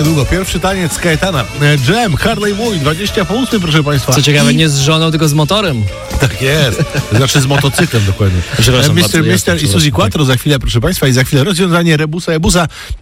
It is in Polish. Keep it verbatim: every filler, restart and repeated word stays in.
niedługo. Pierwszy taniec z Kajetana. Jam, Harley mój, dwadzieścia po ósmej, proszę państwa. Co ciekawe, I... nie z żoną, tylko z motorem. Tak jest. Znaczy z motocyklem dokładnie. Przepraszam bardzo, mister jasne, mister i Suzy Quattro za chwilę, proszę państwa, i za chwilę rozwiązanie rebusa ebusa.